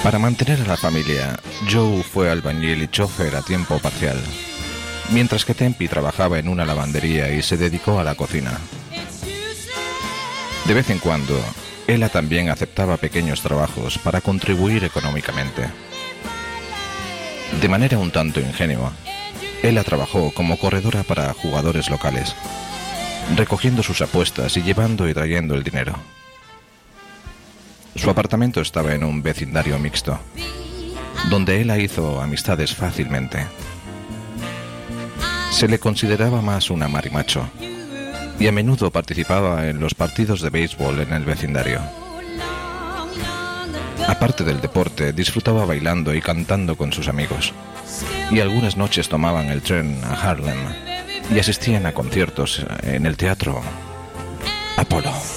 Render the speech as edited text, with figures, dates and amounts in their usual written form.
Para mantener a la familia, Joe fue albañil y chofer a tiempo parcial, mientras que Tempi trabajaba en una lavandería y se dedicó a la cocina. De vez en cuando, Ella también aceptaba pequeños trabajos para contribuir económicamente. De manera un tanto ingenua, Ella trabajó como corredora para jugadores locales, recogiendo sus apuestas y llevando y trayendo el dinero. Su apartamento estaba en un vecindario mixto, donde Ella hizo amistades fácilmente. Se le consideraba más una marimacho, y a menudo participaba en los partidos de béisbol en el vecindario. Aparte del deporte, disfrutaba bailando y cantando con sus amigos, y algunas noches tomaban el tren a Harlem y asistían a conciertos en el teatro Apolo.